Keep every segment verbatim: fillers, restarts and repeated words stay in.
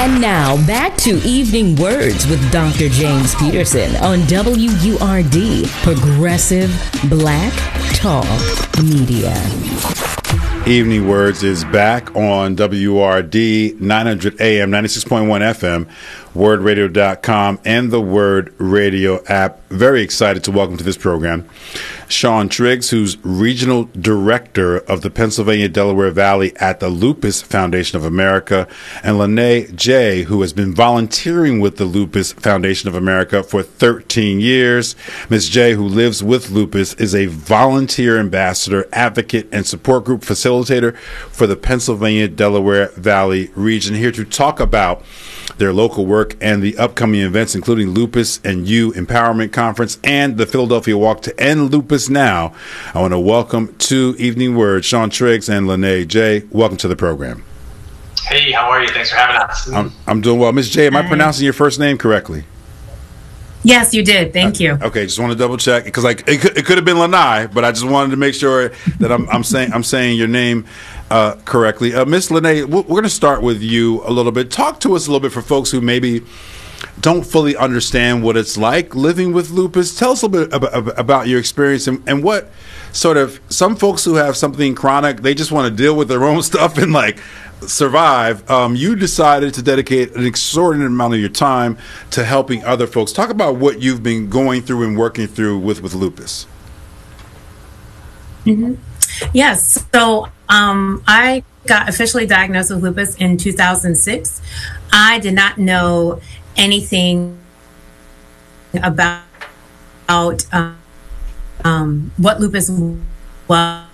And now, back to Evening Words with Doctor James Peterson on W U R D, Progressive Black Talk Media. Evening Words is back on W U R D, nine hundred A M, ninety-six point one F M, word radio dot com, and the Word Radio app. Very excited to welcome to this program Sean Triggs, who's Regional Director of the Pennsylvania-Delaware Valley at the Lupus Foundation of America, and Lene J., who has been volunteering with the Lupus Foundation of America for thirteen years. Miz J., who lives with lupus, is a volunteer ambassador, advocate, and support group facilitator for the Pennsylvania-Delaware Valley region, here to talk about their local work and the upcoming events, including Lupus and You Empowerment Conference and the Philadelphia Walk to End Lupus Now. I want to welcome to Evening Words Sean Triggs and Lene J. Welcome to the program. Hey, how are you? Thanks for having us. I'm, I'm doing well. Miz J, am I pronouncing your first name correctly? Yes, you did. Thank you. Uh, okay, just want to double check because like it could, it could have been Lanai, but I just wanted to make sure that I'm, I'm saying I'm saying your name uh, correctly. Uh, Miss Lene, we're going to start with you a little bit. Talk to us a little bit for folks who maybe don't fully understand what it's like living with lupus. Tell us a little bit about, about your experience and, and what sort of some folks who have something chronic, they just want to deal with their own stuff and like survive. Um, you decided to dedicate an extraordinary amount of your time to helping other folks. Talk about what you've been going through and working through with, with lupus. Mm-hmm. Yes. So um, I got officially diagnosed with lupus in two thousand six. I did not know anything about, about um, um, what lupus was.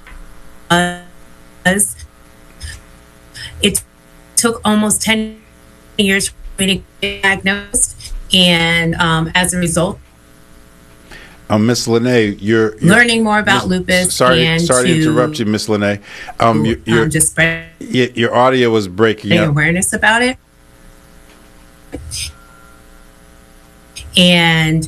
It took almost ten years for me to get diagnosed, and um, as a result, um, Miss Lene, you're, you're learning more about Miss, lupus. Sorry, and sorry to, to interrupt you, Miss Lene. Um, you, you're, um, just spread your, your audio was breaking up. Awareness about it, and.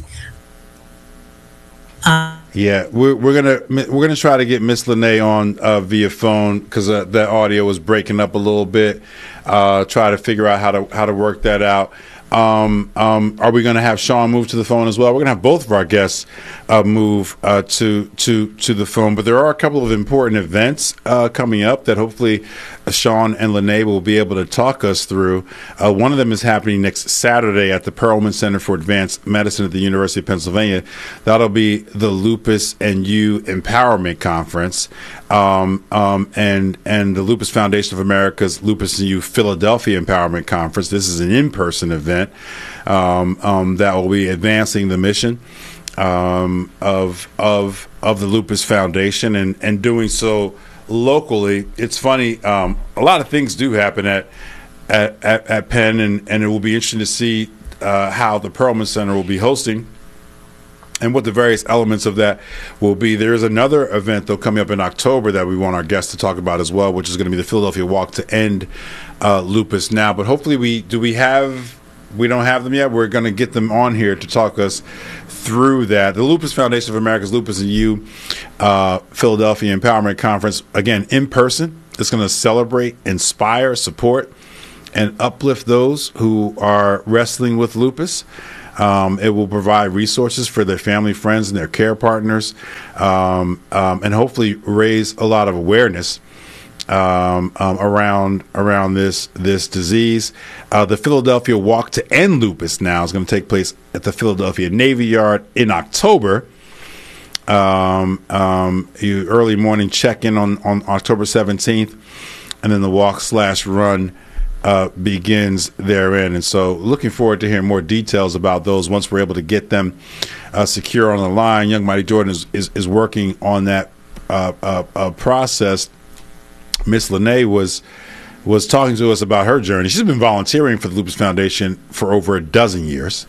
Uh, Yeah, we're we're gonna we're gonna try to get Miss Lene on uh, via phone because uh, that audio was breaking up a little bit. Uh, try to figure out how to how to work that out. Um, um, are we going to have Sean move to the phone as well? We're going to have both of our guests uh, move uh, to to to the phone. But there are a couple of important events uh, coming up that hopefully Sean and Lene will be able to talk us through. Uh, one of them is happening next Saturday at the Perelman Center for Advanced Medicine at the University of Pennsylvania. That'll be the Lupus and You Empowerment Conference, um, um, and and the Lupus Foundation of America's Lupus and You Philadelphia Empowerment Conference. This is an in-person event um, um, that will be advancing the mission um, of of of the Lupus Foundation and and doing so locally. It's funny, um, a lot of things do happen at at, at, at Penn, and, and it will be interesting to see uh, how the Perelman Center will be hosting and what the various elements of that will be. There is another event, though, coming up in October that we want our guests to talk about as well, which is going to be the Philadelphia Walk to End uh, Lupus Now. But hopefully we do we have we don't have them yet. We're going to get them on here to talk us through that. The Lupus Foundation of America's Lupus and You uh, Philadelphia Empowerment Conference, again, in person. It's going to celebrate, inspire, support, and uplift those who are wrestling with lupus. Um, it will provide resources for their family, friends, and their care partners, um, um, and hopefully raise a lot of awareness Um, um, around around this this disease. Uh, the Philadelphia Walk to End Lupus Now is going to take place at the Philadelphia Navy Yard in October. Um, um, you early morning check-in on, on October seventeenth, and then the walk slash run uh, begins therein. And so looking forward to hearing more details about those once we're able to get them uh, secure on the line. Young Mighty Jordan is, is, is working on that uh, uh, uh, process. Miss Lene was was talking to us about her journey. She's been volunteering for the Lupus Foundation for over a dozen years,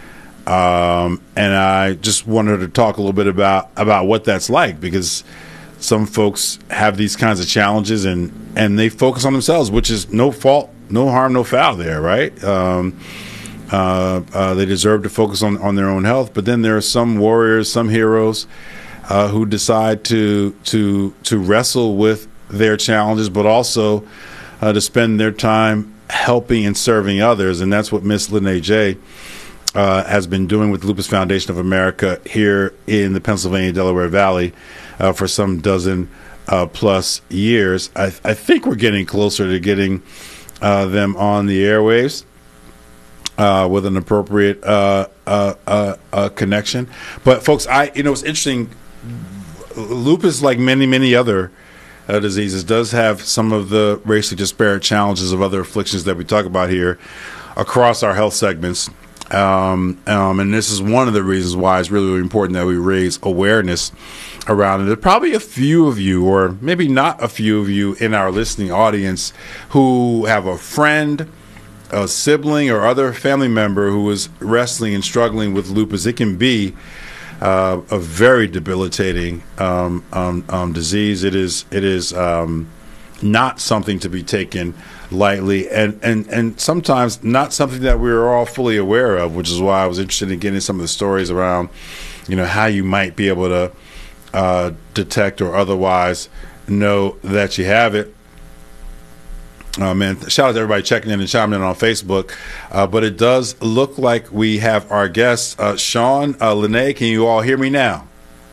um, and I just wanted her to talk a little bit about about what that's like, because some folks have these kinds of challenges and and they focus on themselves, which is no fault, no harm, no foul there, right? Um, uh, uh, they deserve to focus on on their own health, but then there are some warriors, some heroes uh, who decide to to to wrestle with their challenges, but also uh, to spend their time helping and serving others, and that's what Miss Lene J. Uh, has been doing with Lupus Foundation of America here in the Pennsylvania Delaware Valley uh, for some dozen uh, plus years. I, I think we're getting closer to getting uh, them on the airwaves uh, with an appropriate uh, uh, uh, uh, connection. But folks, I you know it's interesting. Lupus, like many many other uh, diseases, does have some of the racially disparate challenges of other afflictions that we talk about here across our health segments. Um, um, and this is one of the reasons why it's really, really important that we raise awareness around it. There's probably a few of you, or maybe not a few of you in our listening audience, who have a friend, a sibling, or other family member who is wrestling and struggling with lupus. It can be uh, a very debilitating um, um, um, disease. It is. It is um, not something to be taken lightly, and, and, and sometimes not something that we're all fully aware of, which is why I was interested in getting some of the stories around, you know, how you might be able to uh, detect or otherwise know that you have it. Uh, man, shout out to everybody checking in and chiming in on Facebook. Uh, but it does look like we have our guest, uh, Sean, uh, Lene. Can you all hear me now?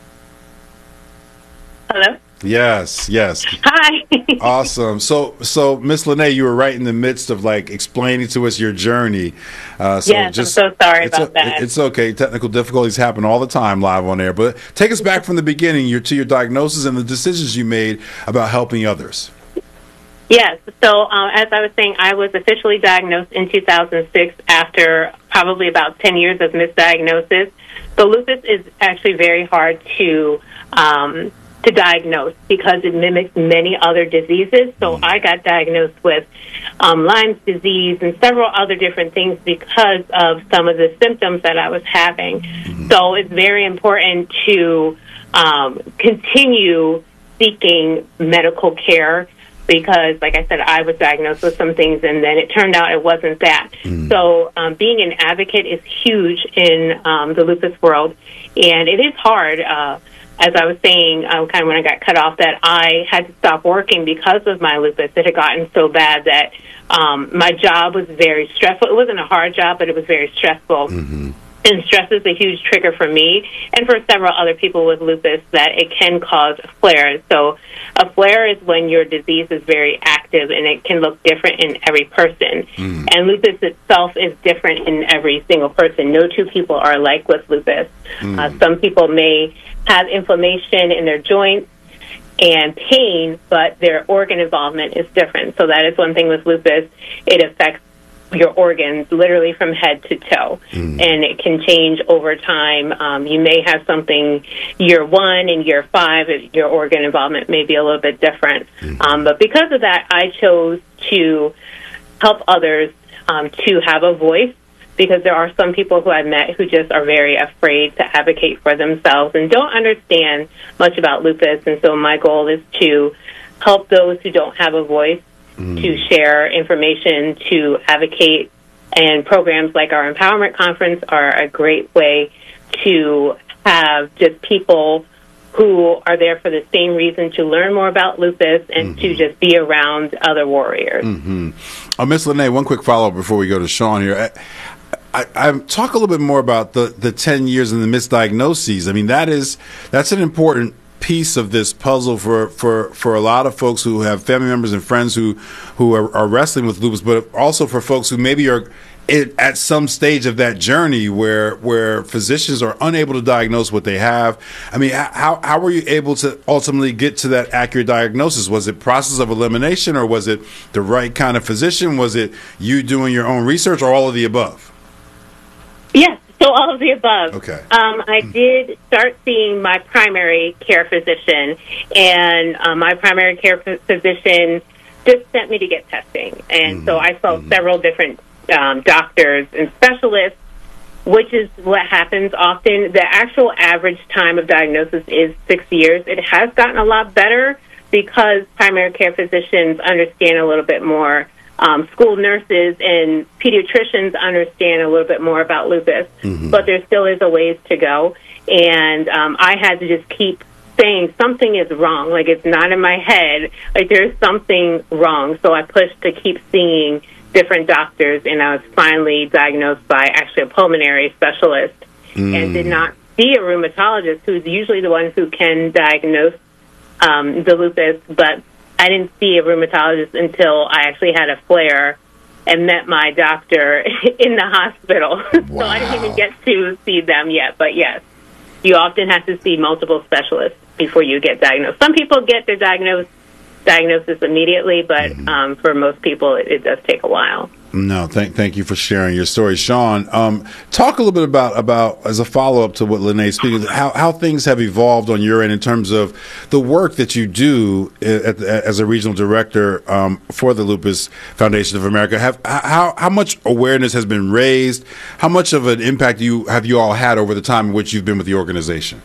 Hello? Yes, yes. Hi. Awesome. So, so Miss Lene, you were right in the midst of like explaining to us your journey. Uh, so yes, just, I'm so sorry it's about a, that. It's okay. Technical difficulties happen all the time live on air. But take us back from the beginning, your to your diagnosis and the decisions you made about helping others. Yes. So, um, as I was saying, I was officially diagnosed in two thousand six after probably about ten years of misdiagnosis. So, lupus is actually very hard to um, to diagnose because it mimics many other diseases. So I got diagnosed with um, Lyme's disease and several other different things because of some of the symptoms that I was having. Mm-hmm. So it's very important to um, continue seeking medical care because, like I said, I was diagnosed with some things, and then it turned out it wasn't that. Mm. So um, being an advocate is huge in um, the lupus world, and it is hard. Uh, as I was saying, uh, kind of when I got cut off, that I had to stop working because of my lupus. It had gotten so bad that um, my job was very stressful. It wasn't a hard job, but it was very stressful. Mm-hmm. And stress is a huge trigger for me and for several other people with lupus that it can cause flares. So a flare is when your disease is very active and it can look different in every person. Mm. And lupus itself is different in every single person. No two people are alike with lupus. Mm. Uh, some people may have inflammation in their joints and pain, but their organ involvement is different. So that is one thing with lupus. It affects your organs literally from head to toe, mm. and it can change over time. Um, you may have something year one and year five, your organ involvement may be a little bit different. Mm. Um, but because of that, I chose to help others um, to have a voice, because there are some people who I've met who just are very afraid to advocate for themselves and don't understand much about lupus. And so my goal is to help those who don't have a voice Mm. to share information, to advocate, and programs like our Empowerment Conference are a great way to have just people who are there for the same reason, to learn more about lupus and mm-hmm. to just be around other warriors. Mm-hmm. Uh, Miz Lene, one quick follow-up before we go to Sean here. I, I, I talk a little bit more about the, the ten years and the misdiagnoses. I mean, that is that's an important piece of this puzzle for, for, for a lot of folks who have family members and friends who who are, are wrestling with lupus, but also for folks who maybe are it, at some stage of that journey where where physicians are unable to diagnose what they have. I mean, how how were you able to ultimately get to that accurate diagnosis? Was it process of elimination, or was it the right kind of physician? Was it you doing your own research, or all of the above? Yes. So all of the above. Okay. Um, I did start seeing my primary care physician, and uh, my primary care physician just sent me to get testing. And mm-hmm. so I saw mm-hmm. several different um, doctors and specialists, which is what happens often. The actual average time of diagnosis is six years. It has gotten a lot better because primary care physicians understand a little bit more. Um, school nurses and pediatricians understand a little bit more about lupus, mm-hmm. but there still is a ways to go. And um, I had to just keep saying something is wrong. Like, it's not in my head. Like, there's something wrong. So I pushed to keep seeing different doctors, and I was finally diagnosed by actually a pulmonary specialist mm. and did not see a rheumatologist, who's usually the one who can diagnose um, the lupus, but I didn't see a rheumatologist until I actually had a flare and met my doctor in the hospital. Wow. So I didn't even get to see them yet, but yes, you often have to see multiple specialists before you get diagnosed. Some people get their diagnosis diagnosis immediately, but mm-hmm. um, for most people, it, it does take a while. No, thank thank you for sharing your story, Sean. Um, talk a little bit about about as a follow up to what Lanae's speaking, how how things have evolved on your end in terms of the work that you do at, as a regional director um, for the Lupus Foundation of America. Have how how much awareness has been raised? How much of an impact do you have you all had over the time in which you've been with the organization?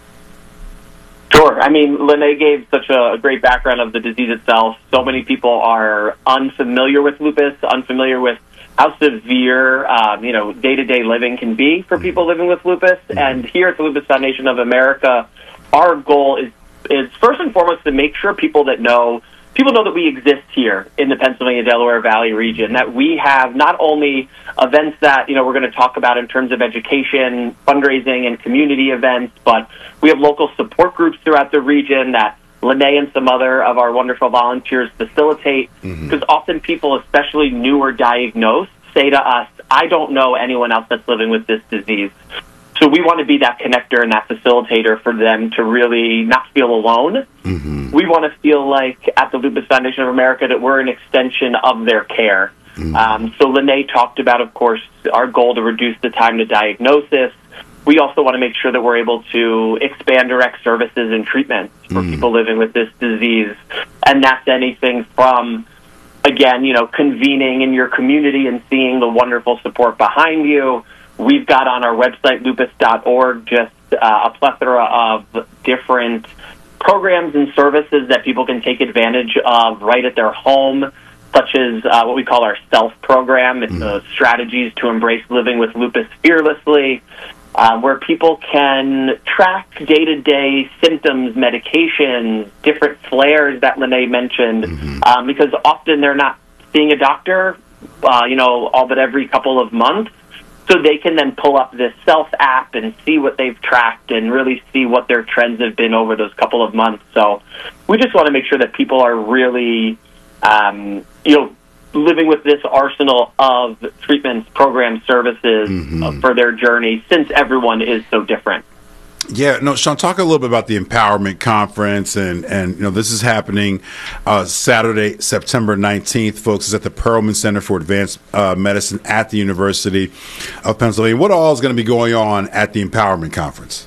Sure. I mean, Lanae gave such a great background of the disease itself. So many people are unfamiliar with lupus, unfamiliar with how severe, um, you know, day-to-day living can be for people living with lupus. And here at the Lupus Foundation of America, our goal is, is first and foremost to make sure people that know, people know that we exist here in the Pennsylvania-Delaware Valley region, that we have not only events that, you know, we're going to talk about in terms of education, fundraising, and community events, but we have local support groups throughout the region that Lanae and some other of our wonderful volunteers facilitate, because mm-hmm. often people, especially newer diagnosed, say to us, I don't know anyone else that's living with this disease. So we want to be that connector and that facilitator for them to really not feel alone. Mm-hmm. We want to feel like at the Lupus Foundation of America that we're an extension of their care. Mm-hmm. Um, so Lanae talked about, of course, our goal to reduce the time to diagnosis. We also want to make sure that we're able to expand direct services and treatments for mm. people living with this disease. And that's anything from, again, you know, convening in your community and seeing the wonderful support behind you. We've got on our website, lupus dot org, just uh, a plethora of different programs and services that people can take advantage of right at their home, such as uh, what we call our SELF program. It's mm. uh, strategies to embrace living with lupus fearlessly. Uh, where people can track day-to-day symptoms, medications, different flares that Lanae mentioned, mm-hmm. um, because often they're not seeing a doctor, uh, you know, all but every couple of months. So they can then pull up this Self app and see what they've tracked and really see what their trends have been over those couple of months. So we just want to make sure that people are really, um, you know, living with this arsenal of treatments, programs, services mm-hmm. for their journey, since everyone is so different. Yeah, no, Sean, talk a little bit about the Empowerment Conference, and, and you know, this is happening uh, Saturday, September nineteenth, folks. It's at the Perelman Center for Advanced uh, Medicine at the University of Pennsylvania. What all is going to be going on at the Empowerment Conference?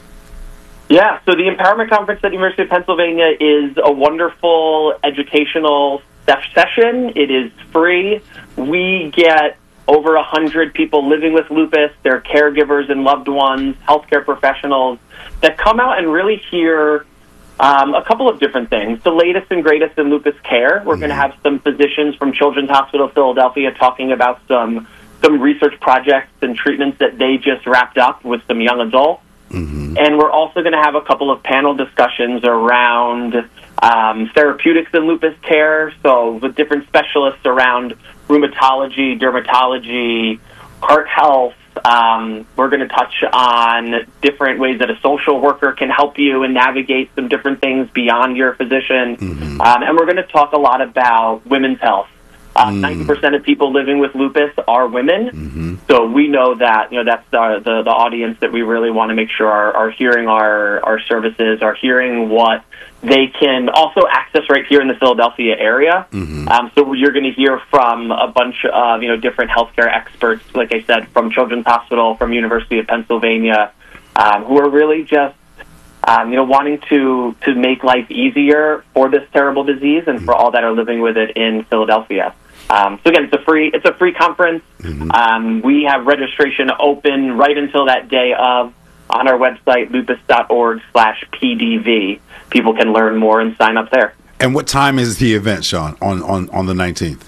Yeah, so the Empowerment Conference at the University of Pennsylvania is a wonderful educational session. It is free. We get over one hundred people living with lupus, their caregivers and loved ones, healthcare professionals that come out and really hear um, a couple of different things. The latest and greatest in lupus care. We're mm-hmm. going to have some physicians from Children's Hospital of Philadelphia talking about some some research projects and treatments that they just wrapped up with some young adults. Mm-hmm. And we're also going to have a couple of panel discussions around um, therapeutics in lupus care, so with different specialists around rheumatology, dermatology, heart health. Um, we're going to touch on different ways that a social worker can help you and navigate some different things beyond your physician. Mm-hmm. Um, and we're going to talk a lot about women's health. Uh, mm. ninety percent of people living with lupus are women. Mm-hmm. So we know that, you know, that's the, the, the audience that we really want to make sure are, are hearing our, our services, are hearing what they can also access right here in the Philadelphia area. Mm-hmm. Um, so you're going to hear from a bunch of, you know, different healthcare experts, like I said, from Children's Hospital, from University of Pennsylvania, um, who are really just, um, you know, wanting to, to make life easier for this terrible disease and mm-hmm. for all that are living with it in Philadelphia. Um, so again, it's a free it's a free conference. Mm-hmm. Um, we have registration open right until that day of on our website, lupus dot org slash P D V. People can learn more and sign up there. And what time is the event, Sean, on, on, on the nineteenth?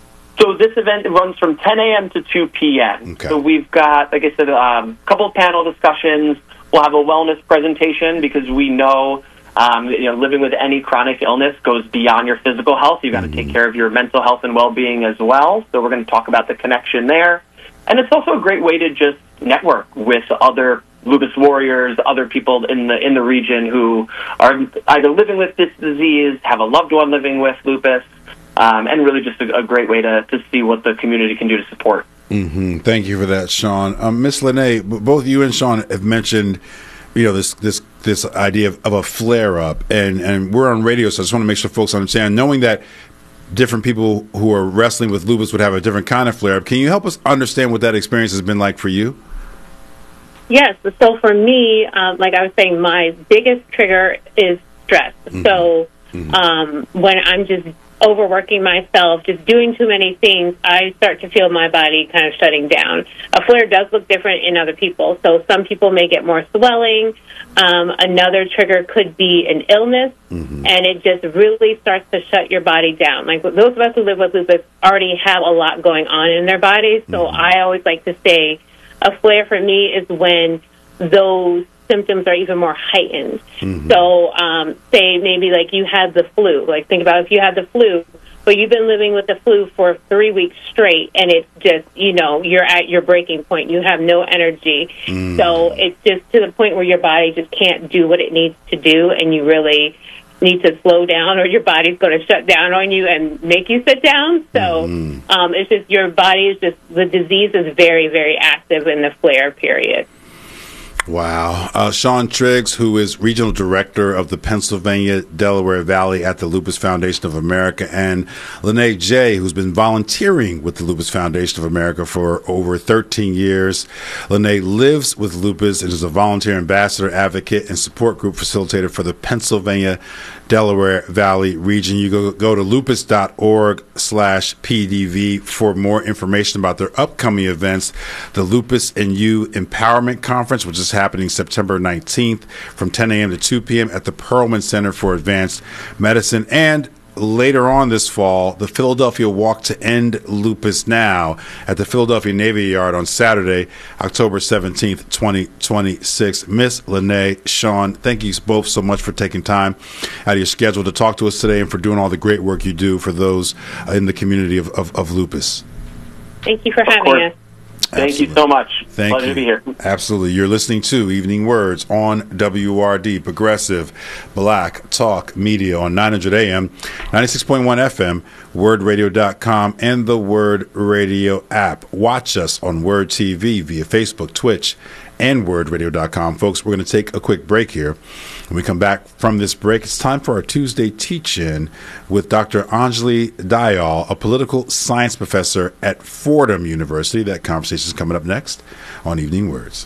So this event runs from ten a.m. to two p.m. Okay. So we've got, like I said, um, a couple of panel discussions. We'll have a wellness presentation because we know Um, you know, living with any chronic illness goes beyond your physical health. You've got to take care of your mental health and well-being as well. So we're going to talk about the connection there. And it's also a great way to just network with other lupus warriors, other people in the in the region who are either living with this disease, have a loved one living with lupus, um, and really just a, a great way to, to see what the community can do to support. Mm-hmm. Thank you for that, Sean. Um, Miss Lene, both you and Sean have mentioned, you know, this this this idea of, of a flare-up, and, and we're on radio, so I just want to make sure folks understand, knowing that different people who are wrestling with lupus would have a different kind of flare-up. Can you help us understand what that experience has been like for you? Yes. So for me, um, like I was saying, my biggest trigger is stress. Mm-hmm. So mm-hmm. Um, when I'm just overworking myself, just doing too many things, I start to feel my body kind of shutting down. A flare does look different in other people. So some people may get more swelling. Um, another trigger could be an illness, mm-hmm. and it just really starts to shut your body down. Like those of us who live with lupus already have a lot going on in their bodies. So mm-hmm. I always like to say a flare for me is when those symptoms are even more heightened. Mm-hmm. So um, say maybe like you had the flu. Like think about if you had the flu, but you've been living with the flu for three weeks straight, and it's just, you know, you're at your breaking point. You have no energy. Mm. So it's just to the point where your body just can't do what it needs to do, and you really need to slow down or your body's going to shut down on you and make you sit down. So mm-hmm. um, it's just your body is just, the disease is very, very active in the flare period. Wow. Uh, Sean Triggs, who is Regional Director of the Pennsylvania-Delaware Valley at the Lupus Foundation of America, and Lene Jay, who's been volunteering with the Lupus Foundation of America for over thirteen years. Lene lives with lupus and is a volunteer ambassador, advocate, and support group facilitator for the Pennsylvania-Delaware Valley region. You go, go to lupus.org slash PDV for more information about their upcoming events, the Lupus and You Empowerment Conference, which is happening September nineteenth from ten a.m. to two p.m. at the Perelman Center for Advanced Medicine. And later on this fall, the Philadelphia Walk to End Lupus Now at the Philadelphia Navy Yard on Saturday, October seventeenth, twenty twenty-six. Miss Lene, Sean, thank you both so much for taking time out of your schedule to talk to us today and for doing all the great work you do for those in the community of, of, of lupus. Thank you for having us. Thank Absolutely. you so much. Thank Pleasure you. to be here. Absolutely. You're listening to Evening Words on W R D, Progressive Black Talk Media on nine hundred A M, ninety-six point one F M, word radio dot com, and the Word Radio app. Watch us on Word T V via Facebook, Twitch, and word radio dot com. Folks, we're going to take a quick break here. When we come back from this break, it's time for our Tuesday teach-in with Doctor Anjali Dayal, a political science professor at Fordham University. That conversation is coming up next on Evening Words.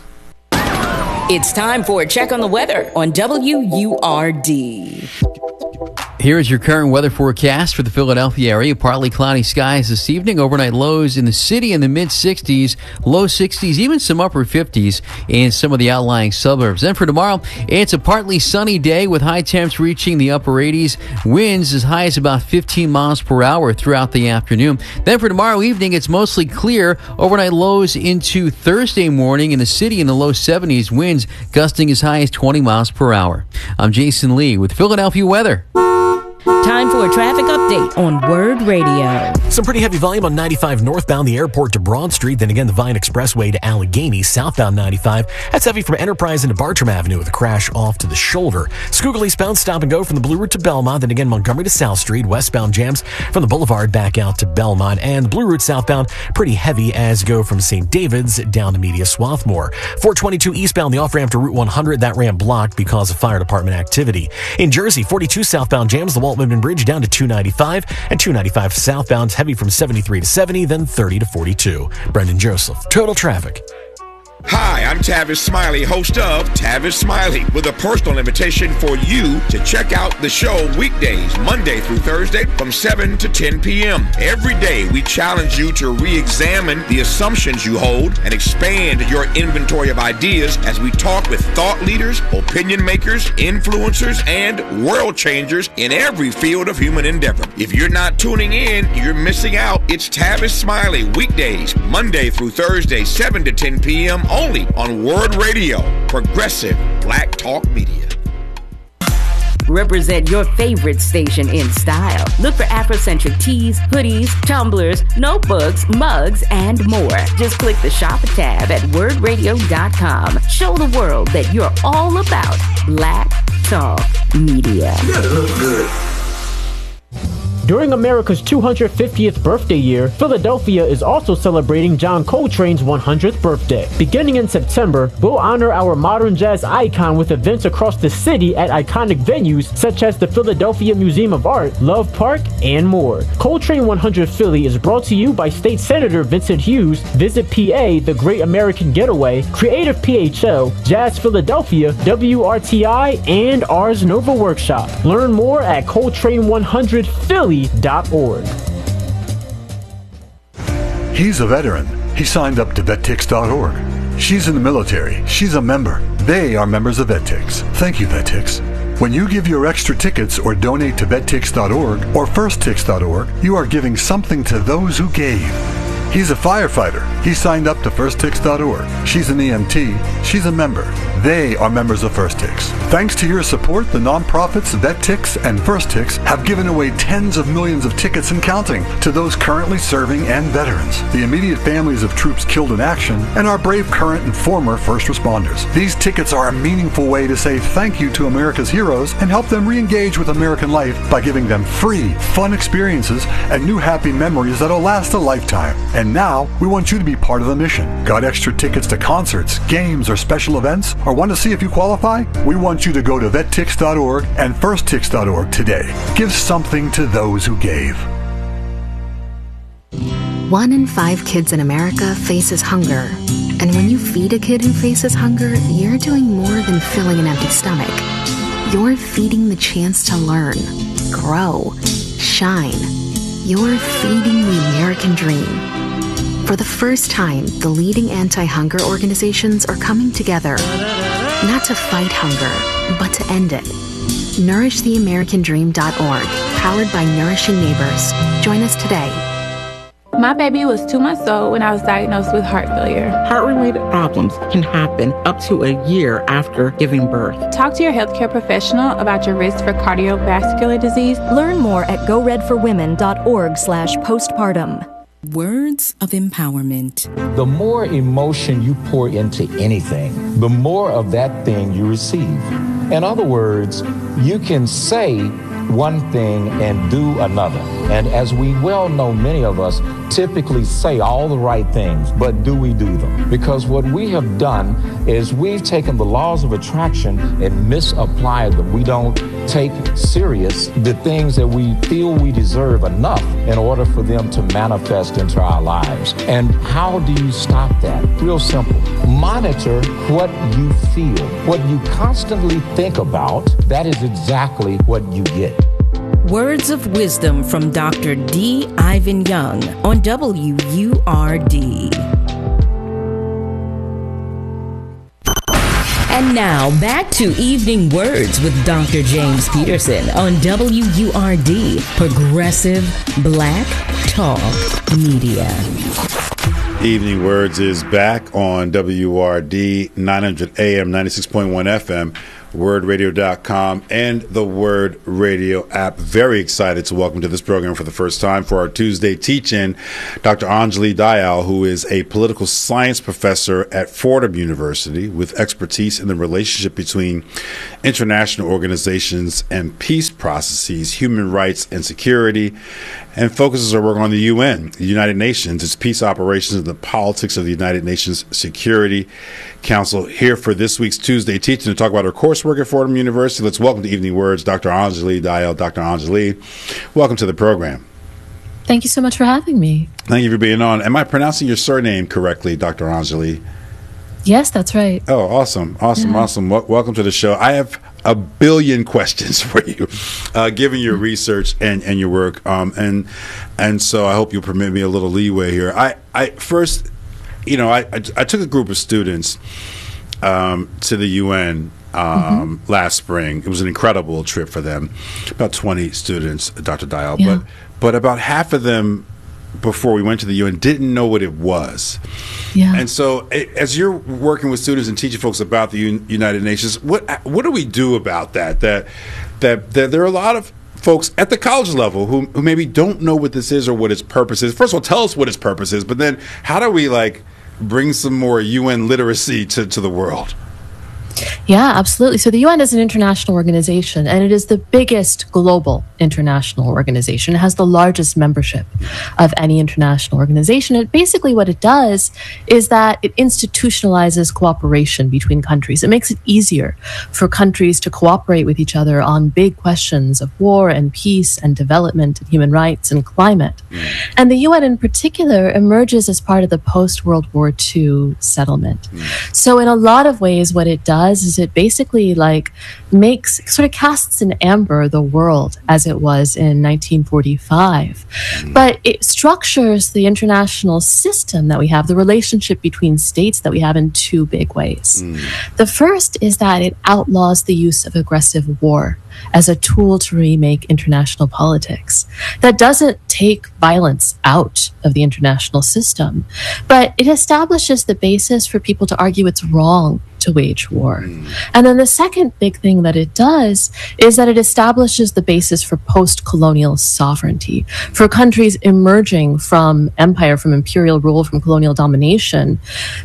It's time for a check on the weather on W U R D. Here is your current weather forecast for the Philadelphia area. Partly cloudy skies this evening. Overnight lows in the city in the mid-sixties, low sixties, even some upper fifties in some of the outlying suburbs. Then for tomorrow, it's a partly sunny day with high temps reaching the upper eighties. Winds as high as about fifteen miles per hour throughout the afternoon. Then for tomorrow evening, it's mostly clear. Overnight lows into Thursday morning in the city in the low seventies. Winds gusting as high as twenty miles per hour. I'm Jason Lee with Philadelphia weather. Time for a traffic update on Word Radio. Some pretty heavy volume on ninety-five northbound, the airport to Broad Street. Then again, the Vine Expressway to Allegheny, southbound ninety-five. That's heavy from Enterprise into Bartram Avenue with a crash off to the shoulder. Schuylkill eastbound, stop and go from the Blue Route to Belmont. Then again, Montgomery to South Street. Westbound jams from the Boulevard back out to Belmont. And the Blue Route southbound, pretty heavy as go from Saint David's down to Media Swarthmore. four twenty-two eastbound, the off-ramp to Route one hundred. That ramp blocked because of fire department activity. In Jersey, forty-two southbound jams the Walt Whitman Bridge down to two ninety-five, and two ninety-five southbound heavy from seventy-three to seventy, then thirty to forty-two. Brendan Joseph, Total Traffic. Hi, I'm Tavis Smiley, host of Tavis Smiley, with a personal invitation for you to check out the show weekdays, Monday through Thursday from seven to ten p.m. Every day, we challenge you to re-examine the assumptions you hold and expand your inventory of ideas as we talk with thought leaders, opinion makers, influencers, and world changers in every field of human endeavor. If you're not tuning in, you're missing out. It's Tavis Smiley, weekdays, Monday through Thursday, seven to ten p.m. only on Word Radio, Progressive Black Talk Media. Represent your favorite station in style. Look for Afrocentric tees, hoodies, tumblers, notebooks, mugs, and more. Just click the shop tab at word radio dot com. Show the world that you're all about Black Talk Media. You gotta look good. During America's two hundred fiftieth birthday year, Philadelphia is also celebrating John Coltrane's one hundredth birthday. Beginning in September, we'll honor our modern jazz icon with events across the city at iconic venues such as the Philadelphia Museum of Art, Love Park, and more. Coltrane one hundred Philly is brought to you by State Senator Vincent Hughes, Visit P A, The Great American Getaway, Creative P H L, Jazz Philadelphia, W R T I, and Ars Nova Workshop. Learn more at Coltrane one hundred Philly dot org. He's a veteran. He signed up to vet tix dot org. She's in the military. She's a member. They are members of VetTix. Thank you, VetTix. When you give your extra tickets or donate to vet tix dot org or first tix dot org, you are giving something to those who gave. He's a firefighter. He signed up to first tix dot org. She's an E M T. She's a member. They are members of FirstTix. Thanks to your support, the nonprofits VetTix and FirstTix have given away tens of millions of tickets and counting to those currently serving and veterans, the immediate families of troops killed in action, and our brave current and former first responders. These tickets are a meaningful way to say thank you to America's heroes and help them re-engage with American life by giving them free, fun experiences and new happy memories that'll last a lifetime. And now, we want you to be part of the mission. Got extra tickets to concerts, games, or special events? Or want to see if you qualify? We want you to go to vet tix dot org and first tix dot org today. Give something to those who gave. One in five kids in America faces hunger. And when you feed a kid who faces hunger, you're doing more than filling an empty stomach. You're feeding the chance to learn, grow, shine. You're feeding the American dream. For the first time, the leading anti-hunger organizations are coming together, not to fight hunger, but to end it. nourish the american dream dot org, powered by Nourishing Neighbors. Join us today. My baby was two months old when I was diagnosed with heart failure. Heart-related problems can happen up to a year after giving birth. Talk to your healthcare professional about your risk for cardiovascular disease. Learn more at go red for women dot org slash postpartum. Words of empowerment. The more emotion you pour into anything, the more of that thing you receive. In other words, you can say one thing and do another. And as we well know, many of us typically say all the right things, but do we do them? Because what we have done is we've taken the laws of attraction and misapplied them. We don't take serious the things that we feel we deserve enough in order for them to manifest into our lives. And how do you stop that? Real simple. Monitor what you feel. What you constantly think about, that is exactly what you get. Words of wisdom from Doctor D. Ivan Young on W U R D. And now, back to Evening Words with Doctor James Peterson on W U R D, Progressive Black Talk Media. Evening Words is back on W U R D, nine hundred A M, ninety-six point one F M, word radio dot com, and the Word Radio app. Very excited to welcome to this program for the first time for our Tuesday teach-in, Doctor Anjali Dayal, who is a political science professor at Fordham University with expertise in the relationship between international organizations and peace processes, human rights and security, and focuses her work on the U N, the United Nations, its peace operations, and the politics of the United Nations Security Council. Here for this week's Tuesday teaching to talk about her coursework at Fordham University. Let's welcome to Evening Words, Doctor Anjali Dayal. Doctor Anjali, welcome to the program. Thank you so much for having me. Thank you for being on. Am I pronouncing your surname correctly, Doctor Anjali? Yes, that's right. Oh, awesome. Awesome. Yeah. Awesome. W- welcome to the show. I have a billion questions for you, uh, given your research and, and your work. Um, and and so I hope you'll permit me a little leeway here. I, I first, you know, I, I, I took a group of students um, to the U N um, mm-hmm. last spring. It was an incredible trip for them. About twenty students, Doctor Dayal. Yeah. But, but about half of them, before we went to the U N, didn't know what it was. Yeah. And so it, as you're working with students and teaching folks about the Un- United Nations, what what do we do about that? That that, that there are a lot of folks at the college level who, who maybe don't know what this is or what its purpose is. First of all, tell us what its purpose is, but then how do we like bring some more U N literacy to, to the world? Yeah, absolutely. So the U N is an international organization, and it is the biggest global international organization. It has the largest membership of any international organization. And basically what it does is that it institutionalizes cooperation between countries. It makes it easier for countries to cooperate with each other on big questions of war and peace and development and human rights and climate. Mm. And the U N in particular emerges as part of the post-World War Two settlement. Mm. So in a lot of ways, what it does is it basically like makes sort of casts in amber the world as it was in nineteen forty-five. Mm. But it structures the international system that we have, the relationship between states that we have, in two big ways. Mm. The first is that it outlaws the use of aggressive war as a tool to remake international politics. That doesn't take violence out of the international system, but it establishes the basis for people to argue it's wrong to wage war. Mm. And then the second big thing that it does is that it establishes the basis for post-colonial sovereignty, for countries emerging from empire, from imperial rule, from colonial domination,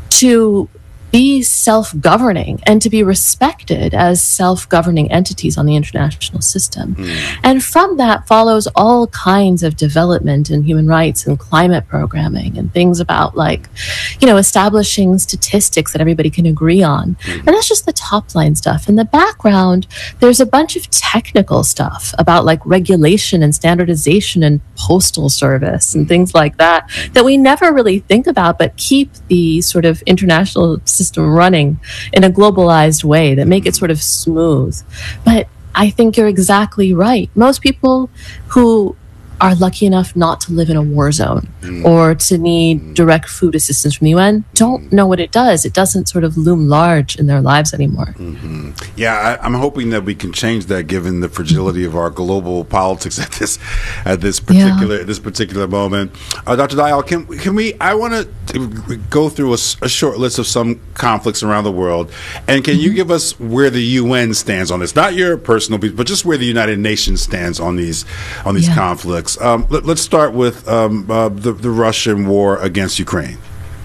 to be self-governing and to be respected as self-governing entities on the international system. Mm. And from that follows all kinds of development in human rights and climate programming and things about, like, you know, establishing statistics that everybody can agree on. Mm. And that's just the top line stuff. In the background, there's a bunch of technical stuff about like regulation and standardization and postal service and things like that that we never really think about, but keep the sort of international system system running in a globalized way that make it sort of smooth. But I think you're exactly right. Most people who are lucky enough not to live in a war zone mm. or to need mm. direct food assistance from the U N don't know what it does. It doesn't sort of loom large in their lives anymore. Mm-hmm. Yeah, I, I'm hoping that we can change that, given the fragility of our global politics at this at this particular yeah. this particular moment. Uh, Doctor Dial, can can we? I want to go through a, a short list of some conflicts around the world, and can mm-hmm. you give us where the U N stands on this? Not your personal piece, but just where the United Nations stands on these on these yeah. conflicts. Um, let, let's start with um, uh, the, the Russian war against Ukraine.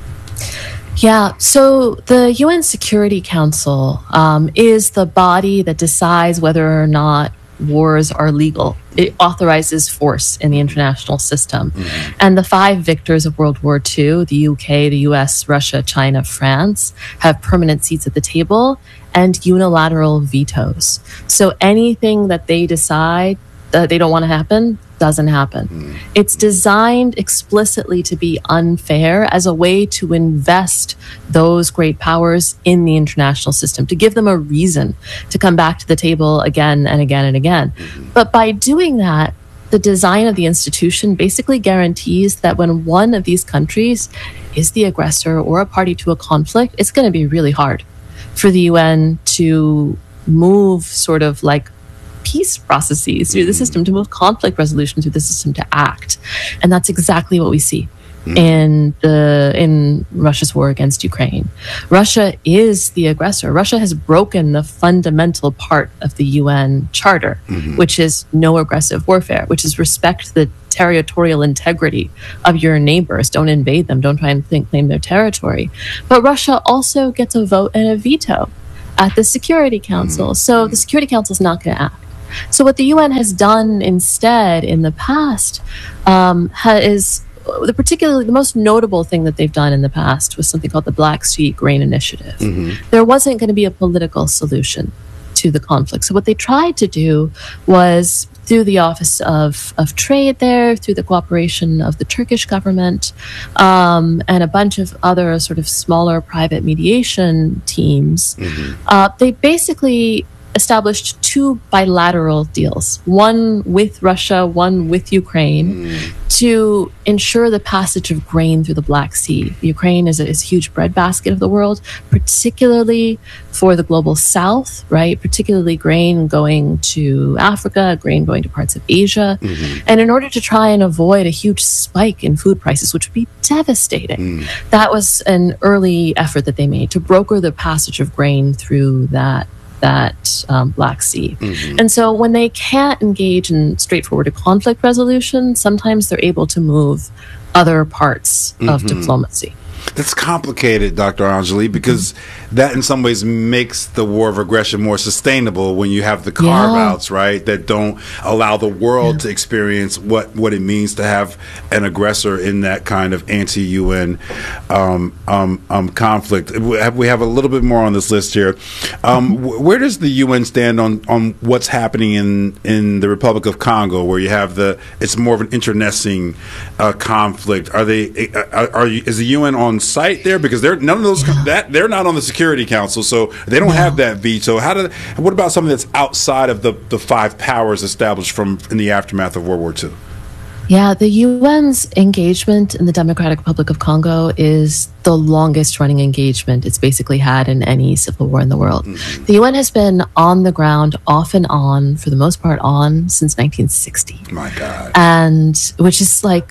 Yeah, so the U N Security Council um, is the body that decides whether or not wars are legal. It authorizes force in the international system. Mm-hmm. And the five victors of World War Two, the U K, the U S, Russia, China, France, have permanent seats at the table and unilateral vetoes. So anything that they decide that they don't want to happen doesn't happen. Mm. It's designed explicitly to be unfair as a way to invest those great powers in the international system, to give them a reason to come back to the table again and again and again. Mm-hmm. But by doing that, the design of the institution basically guarantees that when one of these countries is the aggressor or a party to a conflict, it's going to be really hard for the U N to move sort of like peace processes through the system, to move conflict resolution through the system, to act. And that's exactly what we see mm. in the in Russia's war against Ukraine. Russia is the aggressor. Russia has broken the fundamental part of the U N Charter, mm-hmm. which is no aggressive warfare, which is respect the territorial integrity of your neighbors. Don't invade them. Don't try and think, claim their territory. But Russia also gets a vote and a veto at the Security Council. Mm. So the Security Council is not going to act. So what the U N has done instead in the past um, ha- is the particularly the most notable thing that they've done in the past was something called the Black Sea Grain Initiative. Mm-hmm. There wasn't going to be a political solution to the conflict. So what they tried to do was, through the Office of, of Trade there, through the cooperation of the Turkish government, um, and a bunch of other sort of smaller private mediation teams, mm-hmm. uh, they basically established two bilateral deals, one with Russia, one with Ukraine, mm. to ensure the passage of grain through the Black Sea. Ukraine is a, is a huge breadbasket of the world, particularly for the global south, right? Particularly grain going to Africa, grain going to parts of Asia. Mm-hmm. And in order to try and avoid a huge spike in food prices, which would be devastating, mm. that was an early effort that they made to broker the passage of grain through that that um, Black Sea. Mm-hmm. And so when they can't engage in straightforward conflict resolution, sometimes they're able to move other parts of Mm-hmm. diplomacy. That's complicated, Doctor Anjali, because that in some ways makes the war of aggression more sustainable when you have the carve-outs, right, that don't allow the world yeah. to experience what, what it means to have an aggressor in that kind of anti-U N um, um, um, conflict. We have, we have a little bit more on this list here. Um, mm-hmm. Where does the U N stand on, on what's happening in, in the Republic of Congo, where you have the, it's more of an internecine uh, conflict? Are they, are, are you, is the U N on site there, because they're none of those yeah. that they're not on the Security Council, so they don't yeah. have that veto. How do what about something that's outside of the the five powers established from in the aftermath of World War Two? Yeah, the U N's engagement in the Democratic Republic of Congo is the longest running engagement it's basically had in any civil war in the world. Mm-hmm. The U N has been on the ground off and on, for the most part on, since nineteen sixty. My God. And which is like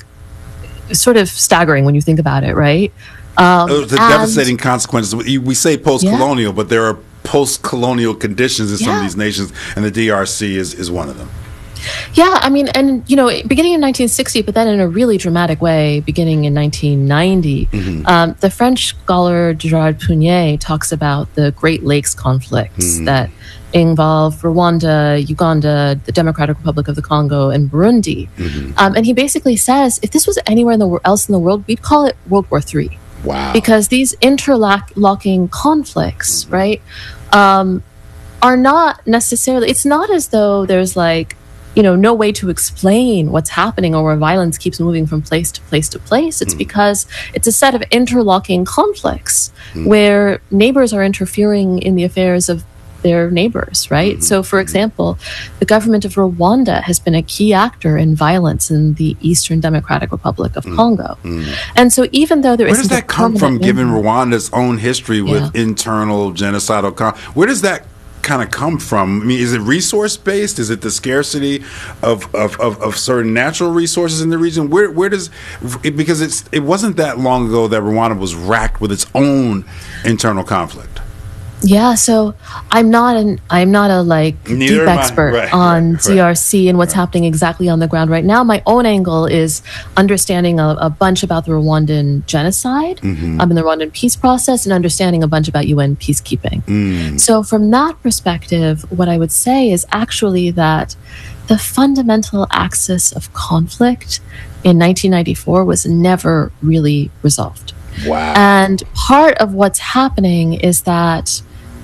sort of staggering when you think about it, right? Um, the devastating consequences. We, we say post-colonial, yeah. but there are post-colonial conditions in yeah. some of these nations, and the D R C is, is one of them. Yeah, I mean, and, you know, beginning in nineteen sixty, but then in a really dramatic way, beginning in nineteen ninety, mm-hmm. um, the French scholar Gerard Pugnet talks about the Great Lakes conflicts mm-hmm. that involve Rwanda, Uganda, the Democratic Republic of the Congo, and Burundi. Mm-hmm. Um, and he basically says, if this was anywhere in the, else in the world, we'd call it World War Three. Wow. Because these interlocking conflicts, mm-hmm. right, um, are not necessarily, it's not as though there's like, you know, no way to explain what's happening or where violence keeps moving from place to place to place. It's mm-hmm. because it's a set of interlocking conflicts mm-hmm. where neighbors are interfering in the affairs of their neighbors, right? Mm-hmm. So, for example, the government of Rwanda has been a key actor in violence in the Eastern Democratic Republic of mm-hmm. Congo. Mm-hmm. And so even though there Where isn't does that come from, given Rwanda's own history with yeah. internal genocidal con- where does that kind of come from? I mean, is it resource-based? Is it the scarcity of, of, of, of certain natural resources in the region? Where where does it, because it's it wasn't that long ago that Rwanda was racked with its own internal conflict. Yeah, so I'm not an I'm not a like Neither deep expert right, on right, D R C and what's right. happening exactly on the ground right now. My own angle is understanding a, a bunch about the Rwandan genocide, mm-hmm. um, and the Rwandan peace process, and understanding a bunch about U N peacekeeping. Mm. So from that perspective, what I would say is actually that the fundamental axis of conflict in nineteen ninety-four was never really resolved. Wow. And part of what's happening is that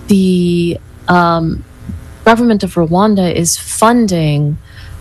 the um, government of Rwanda is funding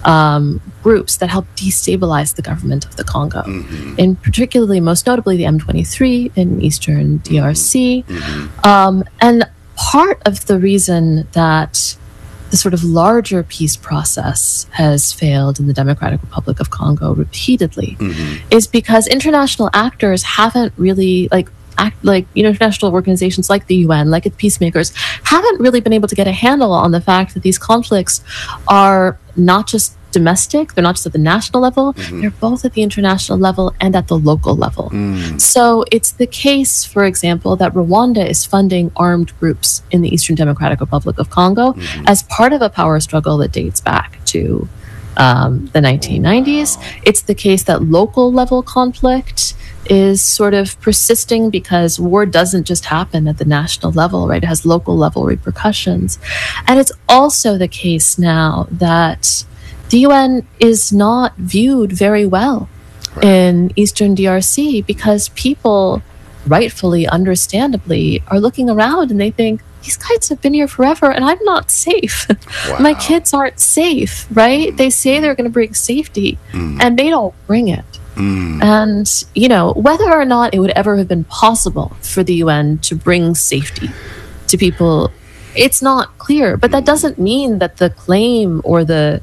um, groups that help destabilize the government of the Congo, mm-hmm. and particularly, most notably, the M twenty-three in eastern D R C. Mm-hmm. Um, and part of the reason that the sort of larger peace process has failed in the Democratic Republic of Congo repeatedly mm-hmm. is because international actors haven't really, like, act like you know, international organizations like the U N, like its peacemakers, haven't really been able to get a handle on the fact that these conflicts are not just domestic, they're not just at the national level, mm-hmm. they're both at the international level and at the local level. Mm. So it's the case, for example, that Rwanda is funding armed groups in the Eastern Democratic Republic of Congo mm-hmm. as part of a power struggle that dates back to um, the nineteen nineties. Wow. It's the case that local level conflict is sort of persisting because war doesn't just happen at the national level, right? It has local level repercussions. And it's also the case now that the U N is not viewed very well right. in Eastern D R C because people, rightfully, understandably, are looking around and they think, these guys have been here forever and I'm not safe. Wow. My kids aren't safe, right? Mm. They say they're going to bring safety mm. and they don't bring it. Mm. And, you know, whether or not it would ever have been possible for the U N to bring safety to people, it's not clear. But that doesn't mean that the claim or the,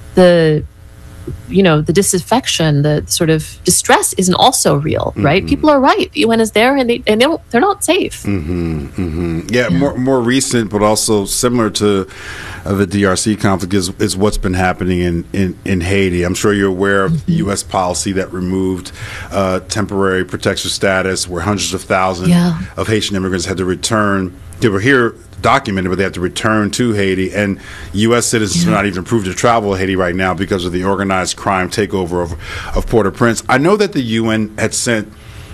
the you know, the disaffection, the sort of distress isn't also real, right? Mm-hmm. People are right. The U N is there and they, and they don't, they're not safe. Mm-hmm, mm-hmm. Yeah, yeah, more more recent, but also similar to uh, the D R C conflict is, is what's been happening in, in, in Haiti. I'm sure you're aware of mm-hmm. U S policy that removed uh, temporary protection status where hundreds of thousands yeah. of Haitian immigrants had to return they were here documented, but they have to return to Haiti. And U S citizens yeah. are not even approved to travel to Haiti right now because of the organized crime takeover of, of Port-au-Prince. I know that the U N had sent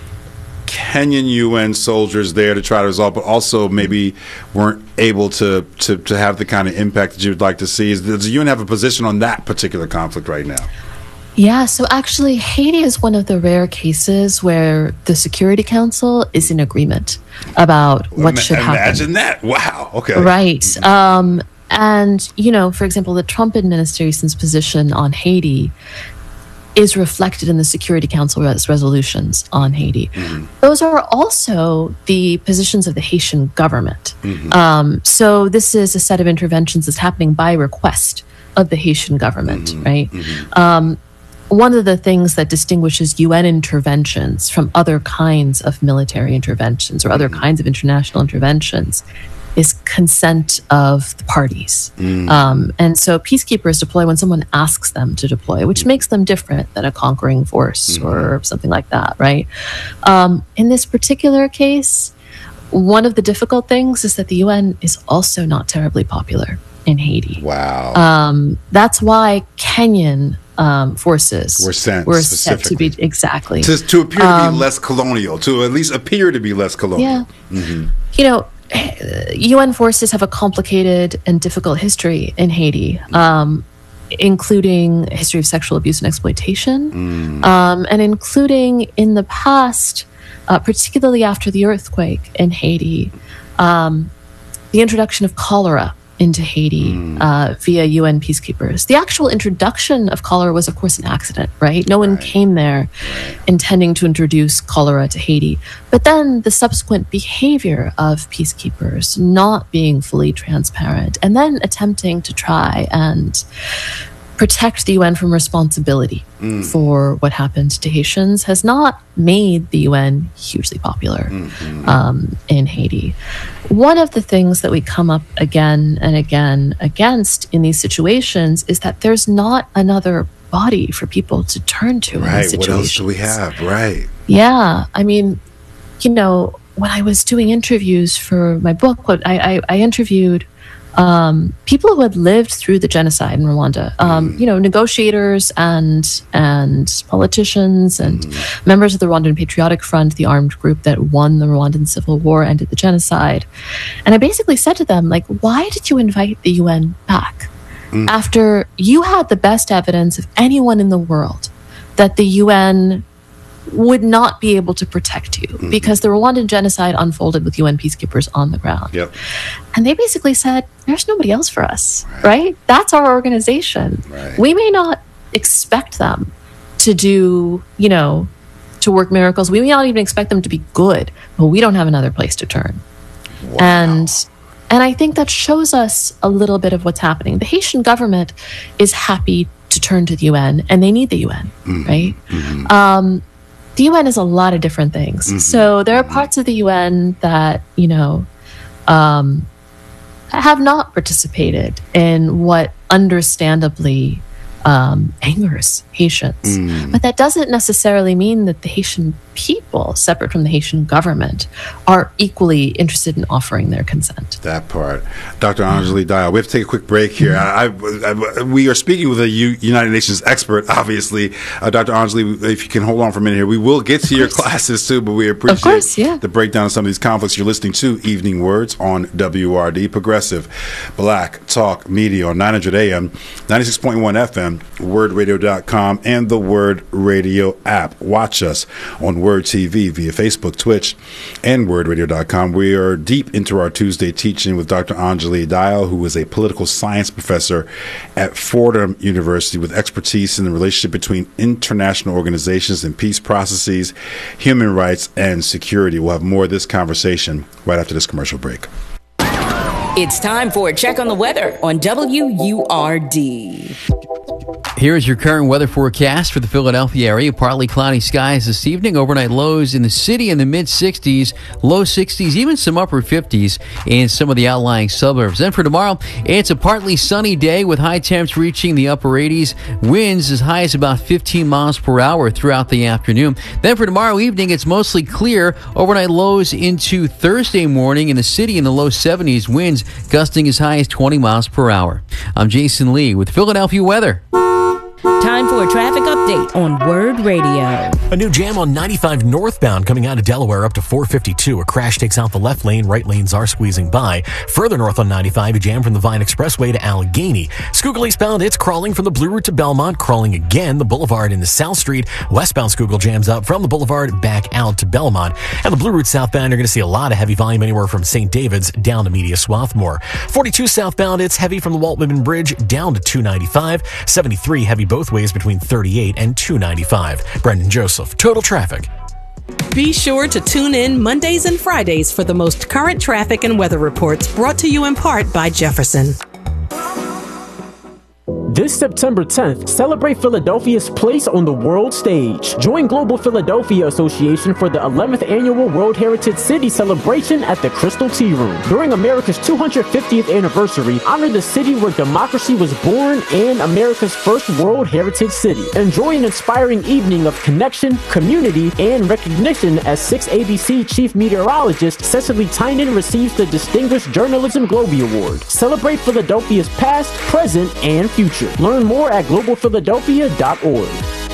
Kenyan U N soldiers there to try to resolve, but also maybe weren't able to, to, to have the kind of impact that you would like to see. Is, does the U N have a position on that particular conflict right now? Yeah, so actually, Haiti is one of the rare cases where the Security Council is in agreement about what Ima- should happen. Imagine that. Wow. Okay. Right. Um, and, you know, for example, the Trump administration's position on Haiti is reflected in the Security Council res- resolutions on Haiti. Mm-hmm. Those are also the positions of the Haitian government. Mm-hmm. Um, so this is a set of interventions that's happening by request of the Haitian government, mm-hmm. right? Mm-hmm. Um, one of the things that distinguishes U N interventions from other kinds of military interventions or other mm-hmm. kinds of international interventions is consent of the parties. Mm. Um, and so peacekeepers deploy when someone asks them to deploy, which makes them different than a conquering force mm. or something like that, right? Um, in this particular case, one of the difficult things is that the U N is also not terribly popular in Haiti. Wow. Um, that's why Kenyan um, forces were sent, were sent to be, exactly. To, to appear to um, be less colonial, to at least appear to be less colonial. Yeah. Mm-hmm. You know, U N forces have a complicated and difficult history in Haiti, um, including a history of sexual abuse and exploitation, mm. um, and including in the past, uh, particularly after the earthquake in Haiti, um, the introduction of cholera into Haiti mm. uh, via U N peacekeepers. The actual introduction of cholera was, of course, an accident, right? No one right. came there right. intending to introduce cholera to Haiti. But then the subsequent behavior of peacekeepers not being fully transparent and then attempting to try and protect the U N from responsibility mm. for what happened to Haitians has not made the U N hugely popular mm-hmm. um, in Haiti. One of the things that we come up again and again against in these situations is that there's not another body for people to turn to right. in these situations. What else do we have? Right. Yeah. I mean, you know, when I was doing interviews for my book, what I, I, I interviewed Um, people who had lived through the genocide in Rwanda, um, mm. you know, negotiators and and politicians and mm. members of the Rwandan Patriotic Front, the armed group that won the Rwandan Civil War, ended the genocide. And I basically said to them, like, why did you invite the U N back mm. after you had the best evidence of anyone in the world that the U N would not be able to protect you mm-hmm. because the Rwandan genocide unfolded with U N peacekeepers on the ground. Yep. And they basically said, there's nobody else for us, right? right? That's our organization. Right. We may not expect them to do, you know, to work miracles. We may not even expect them to be good, but we don't have another place to turn. Wow. And and I think that shows us a little bit of what's happening. The Haitian government is happy to turn to the U N, and they need the U N, mm-hmm. right? Mm-hmm. Um, The U N is a lot of different things. Mm-hmm. So there are parts of the U N that, you know, um, have not participated in what understandably um, angers Haitians. Mm. But that doesn't necessarily mean that the Haitian people, separate from the Haitian government, are equally interested in offering their consent. That part. Doctor Anjali Dial, we have to take a quick break here. Mm-hmm. I, I, we are speaking with a U, United Nations expert, obviously. Uh, Doctor Anjali, if you can hold on for a minute here, we will get to your classes too, but we appreciate of course, yeah. the breakdown of some of these conflicts. You're listening to Evening Words on W R D, Progressive Black Talk Media on nine hundred A M, ninety-six point one F M, word radio dot com, and the Word Radio app. Watch us on Word T V via Facebook, Twitch, and word radio dot com. We are deep into our Tuesday teaching with Doctor Anjali Dial, who is a political science professor at Fordham University with expertise in the relationship between international organizations and peace processes, human rights, and security. We'll have more of this conversation right after this commercial break. It's time for a check on the weather on W U R D. Here is your current weather forecast for the Philadelphia area. Partly cloudy skies this evening. Overnight lows in the city in the mid sixties, low sixties, even some upper fifties in some of the outlying suburbs. Then for tomorrow, it's a partly sunny day with high temps reaching the upper eighties. Winds as high as about fifteen miles per hour throughout the afternoon. Then for tomorrow evening, it's mostly clear. Overnight lows into Thursday morning in the city in the low seventies. Winds gusting as high as twenty miles per hour. I'm Jason Lee with Philadelphia weather. Time for a traffic update on Word Radio. A new jam on ninety-five northbound coming out of Delaware up to four fifty-two. A crash takes out the left lane. Right lanes are squeezing by. Further north on ninety-five, a jam from the Vine Expressway to Allegheny. Schuylkill eastbound, it's crawling from the Blue Route to Belmont. Crawling again, the Boulevard into South Street. Westbound Schuylkill jams up from the Boulevard back out to Belmont. And the Blue Route southbound, you're going to see a lot of heavy volume anywhere from Saint David's down to Media Swarthmore. forty-two southbound, it's heavy from the Walt Whitman Bridge down to two ninety-five. seventy-three heavy both ways between thirty-eight and two ninety-five. Brendan Joseph, Total Traffic. Be sure to tune in Mondays and Fridays for the most current traffic and weather reports brought to you in part by Jefferson. This September tenth, celebrate Philadelphia's place on the world stage. Join Global Philadelphia Association for the eleventh Annual World Heritage City Celebration at the Crystal Tea Room. During America's two hundred fiftieth anniversary, honor the city where democracy was born and America's first World Heritage City. Enjoy an inspiring evening of connection, community, and recognition as six A B C Chief Meteorologist Cecily Tynan receives the Distinguished Journalism Globie Award. Celebrate Philadelphia's past, present, and future. Learn more at global philadelphia dot org.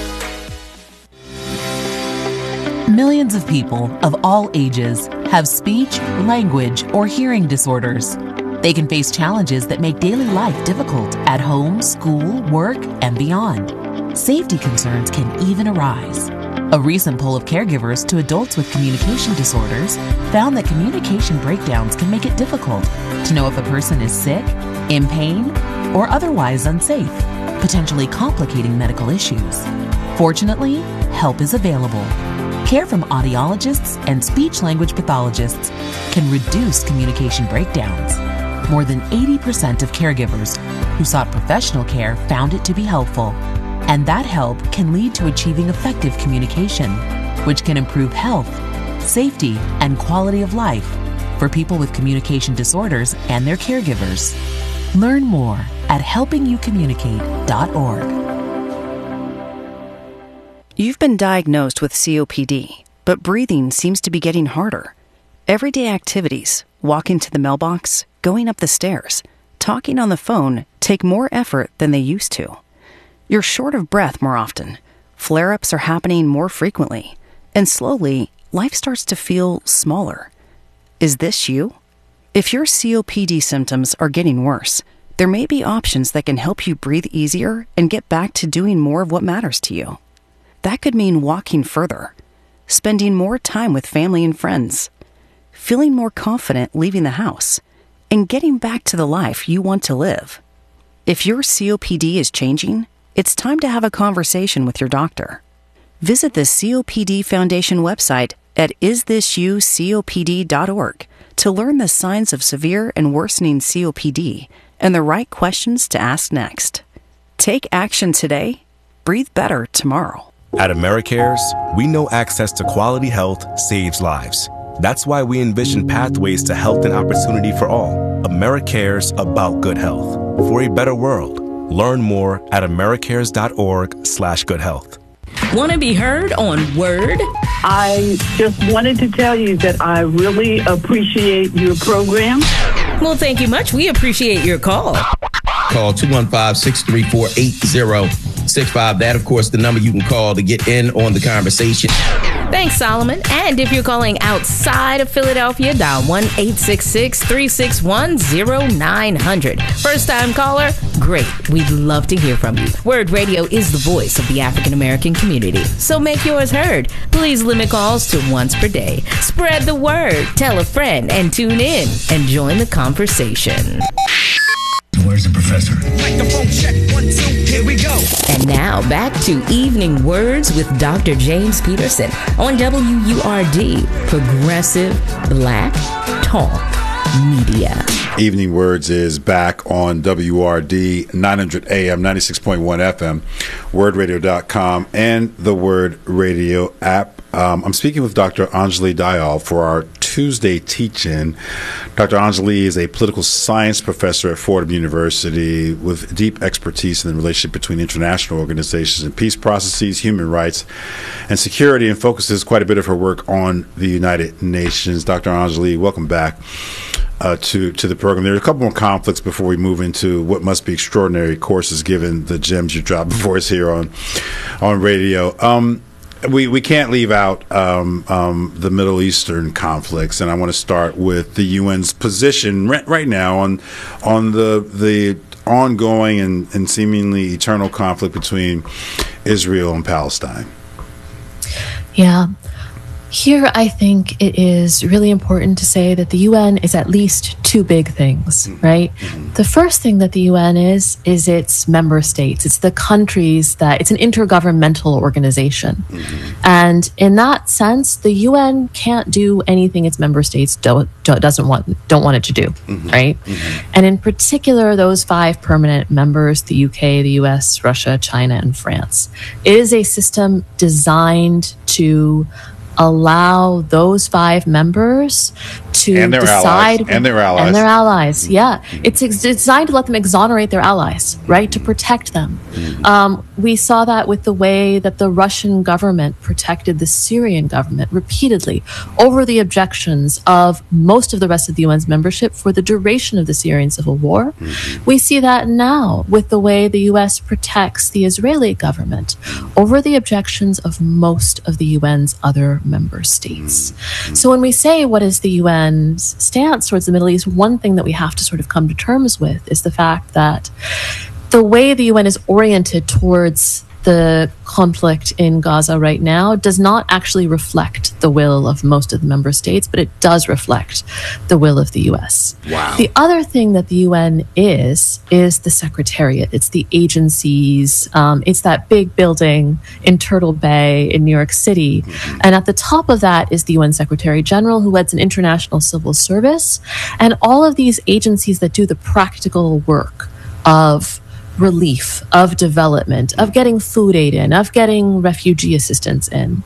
Millions of people of all ages have speech, language, or hearing disorders. They can face challenges that make daily life difficult at home, school, work, and beyond. Safety concerns can even arise. A recent poll of caregivers to adults with communication disorders found that communication breakdowns can make it difficult to know if a person is sick, in pain, or otherwise unsafe, potentially complicating medical issues. Fortunately, help is available. Care from audiologists and speech-language pathologists can reduce communication breakdowns. More than eighty percent of caregivers who sought professional care found it to be helpful. And that help can lead to achieving effective communication, which can improve health, safety, and quality of life for people with communication disorders and their caregivers. Learn more at helping you communicate dot org. You've been diagnosed with C O P D, but breathing seems to be getting harder. Everyday activities, walking to the mailbox, going up the stairs, talking on the phone take more effort than they used to. You're short of breath more often. Flare-ups are happening more frequently. And slowly, life starts to feel smaller. Is this you? If your C O P D symptoms are getting worse, there may be options that can help you breathe easier and get back to doing more of what matters to you. That could mean walking further, spending more time with family and friends, feeling more confident leaving the house, and getting back to the life you want to live. If your C O P D is changing, it's time to have a conversation with your doctor. Visit the C O P D Foundation website at is this you copd dot org to learn the signs of severe and worsening C O P D and the right questions to ask next. Take action today. Breathe better tomorrow. At AmeriCares, we know access to quality health saves lives. That's why we envision pathways to health and opportunity for all. AmeriCares, about good health. For a better world. Learn more at americares dot org slash good health. Want to be heard on Word? I just wanted to tell you that I really appreciate your program. Well, thank you much. We appreciate your call. Call two one five, six three four, eight zero six five. That, of course, the number you can call to get in on the conversation. Thanks, Solomon. And if you're calling outside of Philadelphia, dial one eight six six, three six one, zero nine zero zero. First-time caller? Great. We'd love to hear from you. Word Radio is the voice of the African-American community. So make yours heard. Please limit calls to once per day. Spread the word. Tell a friend and tune in and join the conversation. Where's the professor? Microphone check, one, two, here we go. And now back to Evening Words with Doctor James Peterson on W U R D, Progressive Black Talk media. Evening Words is back on W R D nine hundred A M, ninety-six point one F M, word radio dot com, and the Word Radio app. Um, I'm speaking with Doctor Anjali Dayal for our Tuesday teach-in. Doctor Anjali is a political science professor at Fordham University with deep expertise in the relationship between international organizations and peace processes, human rights, and security, and focuses quite a bit of her work on the United Nations. Doctor Anjali, welcome back. Uh, to to the program. There are a couple more conflicts before we move into what must be extraordinary courses, given the gems you dropped before us here on on radio. Um, we we can't leave out um, um, the Middle Eastern conflicts, and I want to start with the U N's position right, right now on on the the ongoing and, and seemingly eternal conflict between Israel and Palestine. Yeah. Here, I think it is really important to say that the U N is at least two big things, right? Mm-hmm. The first thing that the U N is, is its member states. It's the countries that, it's an intergovernmental organization. Mm-hmm. And in that sense, the U N can't do anything its member states don't, don't doesn't want, don't want it to do, mm-hmm. right? Mm-hmm. And in particular, those five permanent members, the U K, the U S, Russia, China, and France. It is a system designed to allow those five members to and their decide allies. and their allies and their allies. Yeah, it's ex- designed to let them exonerate their allies, right? To protect them. Mm-hmm. Um, we saw that with the way that the Russian government protected the Syrian government repeatedly over the objections of most of the rest of the U N's membership for the duration of the Syrian civil war. Mm-hmm. We see that now with the way the U S protects the Israeli government over the objections of most of the U N's other member states. Mm-hmm. So when we say what is the U N's stance towards the Middle East, one thing that we have to sort of come to terms with is the fact that the way the U N is oriented towards the conflict in Gaza right now does not actually reflect the will of most of the member states, but it does reflect the will of the U S. Wow. The other thing that the U N is, is the Secretariat. It's the agencies. Um, it's that big building in Turtle Bay in New York City. Mm-hmm. And at the top of that is the U N Secretary General, who leads an international civil service. And all of these agencies that do the practical work of relief, of development, of getting food aid in, of getting refugee assistance in.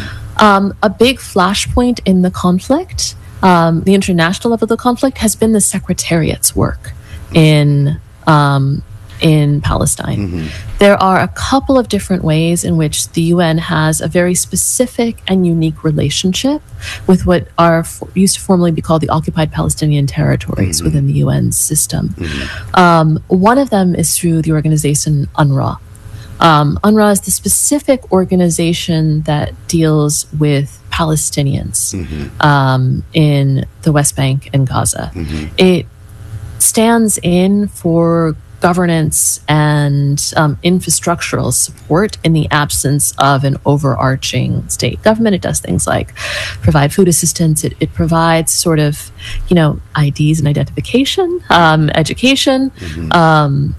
Um, a big flashpoint in the conflict, um, the international level of the conflict, has been the Secretariat's work in um, in Palestine. Mm-hmm. There are a couple of different ways in which the U N has a very specific and unique relationship with what are f- used to formerly be called the occupied Palestinian territories mm-hmm. within the U N's system. Mm-hmm. Um, one of them is through the organization UNRWA. Um, UNRWA is the specific organization that deals with Palestinians mm-hmm. um, in the West Bank and Gaza. Mm-hmm. It stands in for governance and um, infrastructural support in the absence of an overarching state government. It does things like provide food assistance. It, it provides sort of, you know, I Ds and identification, um, education, mm-hmm. um,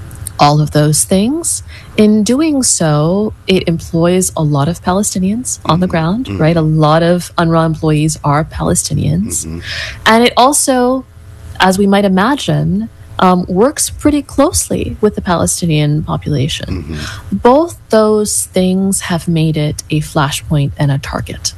all of those things. In doing so, it employs a lot of Palestinians on the ground, mm-hmm. right? A lot of UNRWA employees are Palestinians. Mm-hmm. And it also, as we might imagine, Um, works pretty closely with the Palestinian population. Mm-hmm. Both those things have made it a flashpoint and a target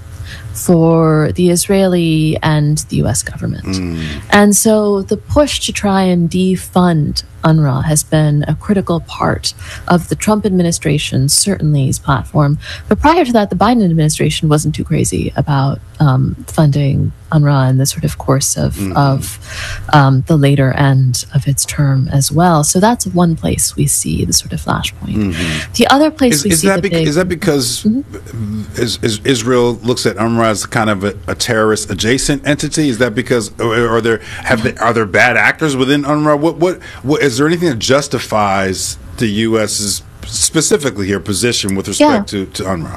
for the Israeli and the U S government. Mm. And so the push to try and defund UNRWA has been a critical part of the Trump administration, certainly's platform. But prior to that, the Biden administration wasn't too crazy about um, funding UNRWA in the sort of course of, mm-hmm. of um, the later end of its term as well. So that's one place we see the sort of flashpoint. Mm-hmm. The other place is, we is see that the beca- big... Is that because mm-hmm. is, is Israel looks at UNRWA as kind of a, a terrorist adjacent entity? Is that because, or are there have they, are there bad actors within UNRWA? What what what is there anything that justifies the U S's specifically here position with respect yeah. to, to UNRWA?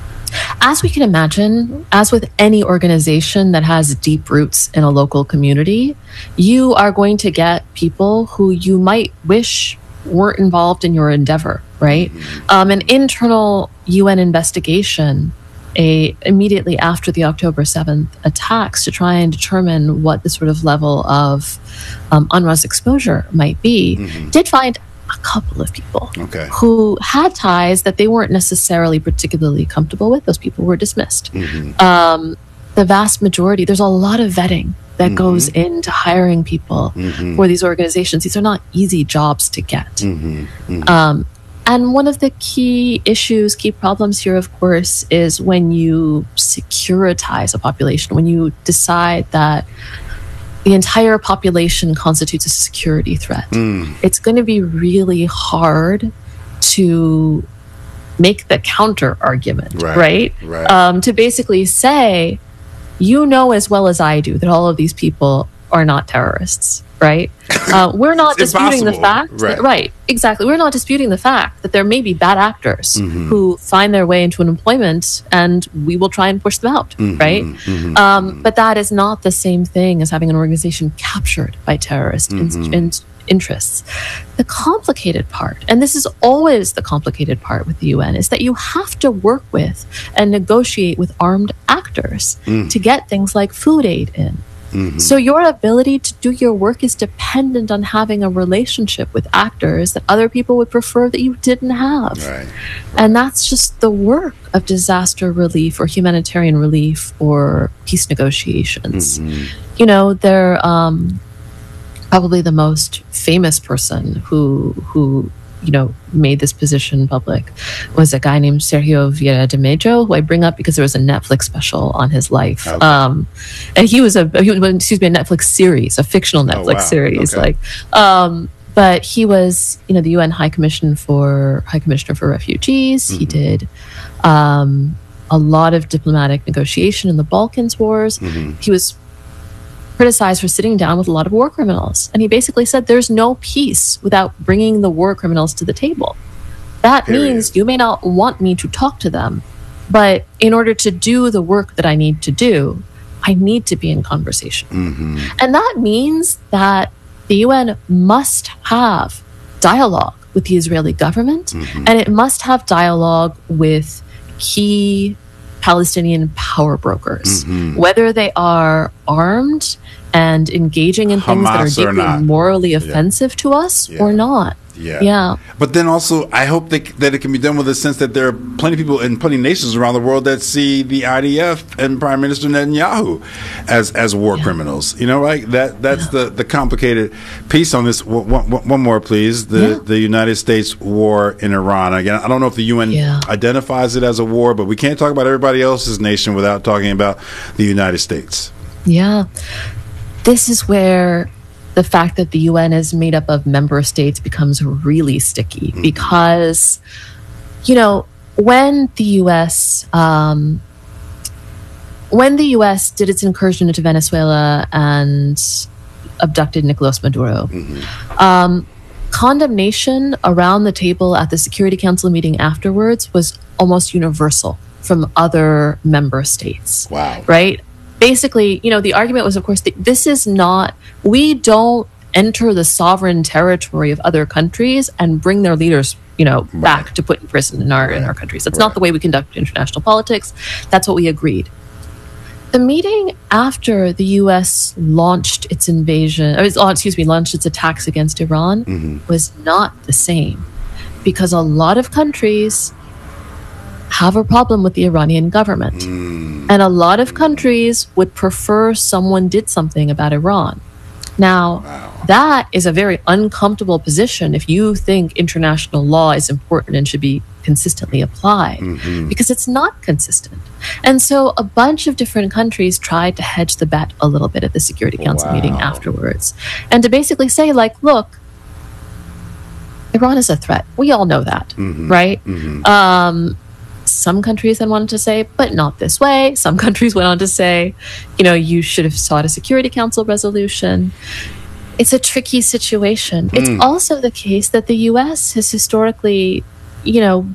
As we can imagine, as with any organization that has deep roots in a local community, you are going to get people who you might wish weren't involved in your endeavor, right? Mm-hmm. Um, an internal U N investigation a immediately after the October seventh attacks to try and determine what the sort of level of um, UNRWA's exposure might be, mm-hmm. did find a couple of people okay. who had ties that they weren't necessarily particularly comfortable with. Those people were dismissed. Mm-hmm. Um, the vast majority, there's a lot of vetting that mm-hmm. goes into hiring people mm-hmm. for these organizations. These are not easy jobs to get. Mm-hmm. Mm-hmm. Um, and one of the key issues, key problems here, of course, is when you securitize a population, when you decide that the entire population constitutes a security threat. Mm. It's going to be really hard to make the counter argument, right? Right. right. Um, to basically say, you know as well as I do that all of these people are not terrorists, right? Uh, we're not disputing impossible. the fact, right. that, right? Exactly. We're not disputing the fact that there may be bad actors mm-hmm. who find their way into an employment, and we will try and push them out, mm-hmm. right? Mm-hmm. Um, but that is not the same thing as having an organization captured by terrorist mm-hmm. in- in- interests. The complicated part, and this is always the complicated part with the U N, is that you have to work with and negotiate with armed actors mm. to get things like food aid in. Mm-hmm. So your ability to do your work is dependent on having a relationship with actors that other people would prefer that you didn't have. Right. And that's just the work of disaster relief or humanitarian relief or peace negotiations. Mm-hmm. You know, they're um, probably the most famous person who who you know, made this position public was a guy named Sergio Vieira de Mello, who I bring up because there was a Netflix special on his life. Okay. Um, and he was a, he was, excuse me, a Netflix series, a fictional Netflix oh, wow. series. Okay. Like, um, but he was, you know, the U N High Commission for High Commissioner for Refugees. Mm-hmm. He did um, a lot of diplomatic negotiation in the Balkans wars. Mm-hmm. He was criticized for sitting down with a lot of war criminals. And he basically said, there's no peace without bringing the war criminals to the table. That Period. means you may not want me to talk to them, but in order to do the work that I need to do, I need to be in conversation. Mm-hmm. And that means that the U N must have dialogue with the Israeli government, mm-hmm. and it must have dialogue with key Palestinian power brokers, mm-hmm. whether they are armed and engaging in things Hamas that are or deeply not. morally offensive yeah. to us yeah. or not. Yeah. Yeah. But then also, I hope that, that it can be done with a sense that there are plenty of people in plenty of nations around the world that see the I D F and Prime Minister Netanyahu as as war yeah. criminals. You know, right? That that's yeah. the, the complicated piece on this. One, one, one more, please. The yeah. the United States war in Iran. Again, I don't know if the U N yeah. identifies it as a war, but we can't talk about everybody else's nation without talking about the United States. Yeah. This is where the fact that the U N is made up of member states becomes really sticky mm-hmm. because, you know, when the U S um, when the U S did its incursion into Venezuela and abducted Nicolas Maduro, mm-hmm. um, condemnation around the table at the Security Council meeting afterwards was almost universal from other member states. Wow. Right? Basically, you know, the argument was, of course, that this is not, we don't enter the sovereign territory of other countries and bring their leaders, you know, right. back to put in prison in our, right. in our countries. That's right. not the way we conduct international politics. That's what we agreed. The meeting after the U S launched its invasion, or, excuse me, launched its attacks against Iran mm-hmm. was not the same because a lot of countries have a problem with the Iranian government. Mm. And a lot of countries would prefer someone did something about Iran. Now, wow. that is a very uncomfortable position if you think international law is important and should be consistently applied, mm-hmm. because it's not consistent. And so a bunch of different countries tried to hedge the bet a little bit at the Security Council wow. meeting afterwards. And to basically say, like, look, Iran is a threat. We all know that, mm-hmm. right? Mm-hmm. Um, some countries then wanted to say, but not this way. Some countries went on to say, you know, you should have sought a Security Council resolution. It's a tricky situation. Mm. It's also the case that the U S has historically, you know,